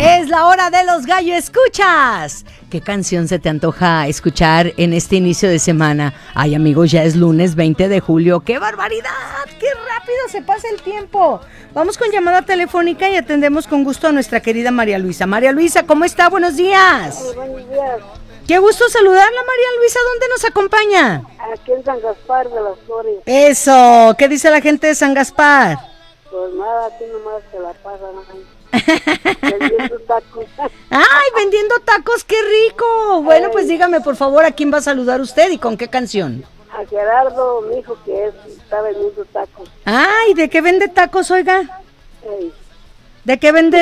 Es la hora de los gallo escuchas. ¿Qué canción se te antoja escuchar en este inicio de semana? Ay, amigos, ya es lunes 20 de julio. ¡Qué barbaridad! ¡Qué rápido se pasa el tiempo! Vamos con llamada telefónica y atendemos con gusto a nuestra querida María Luisa. María Luisa, ¿cómo está? Buenos días. Buenos días. Qué gusto saludarla, María Luisa. ¿Dónde nos acompaña? Aquí en San Gaspar de las Flores. Eso. ¿Qué dice la gente de San Gaspar? Pues nada, aquí nomás se la pasan vendiendo tacos. ¡Ay, vendiendo tacos! ¡Qué rico! Bueno, pues dígame, por favor, ¿a quién va a saludar usted y con qué canción? A Gerardo, mi hijo, está vendiendo tacos. ¡Ay! ¿De qué vende tacos, oiga? Ey. ¿De qué vende?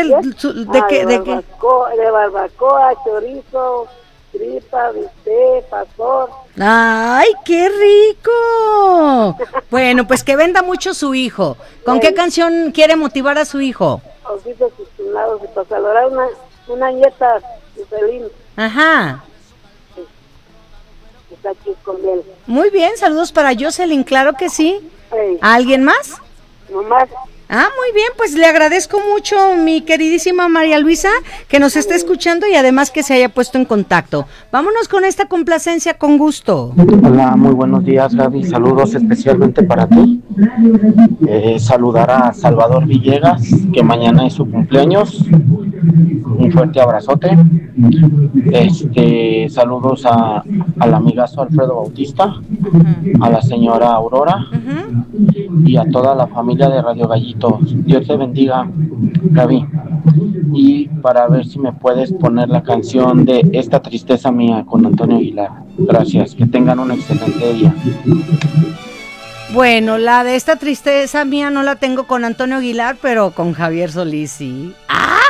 De barbacoa, chorizo, tripa, bistec, pastor. ¡Ay, qué rico! Bueno, pues que venda mucho su hijo. ¿Con qué canción quiere motivar a su hijo? Ojitos suslados y para saludar una nieta de Celín. Ajá. Está aquí con él. Muy bien, saludos para Jocelyn, claro que sí. Ey. ¿A alguien más? Nomás. Ah, muy bien, pues le agradezco mucho, mi queridísima María Luisa, que nos esté escuchando y además que se haya puesto en contacto. Vámonos con esta complacencia con gusto. Hola, muy buenos días, Gaby. Saludos especialmente para ti. Saludar a Salvador Villegas, que mañana es su cumpleaños. Un fuerte abrazote. Saludos al amigazo Alfredo Bautista, a la señora Aurora y a toda la familia de Radio Gallito. Dios te bendiga, Gaby. Y para ver si me puedes poner la canción de Esta tristeza mía con Antonio Aguilar. Gracias, que tengan un excelente día. Bueno, la de Esta tristeza mía no la tengo con Antonio Aguilar, pero con Javier Solís sí. ¡Ah!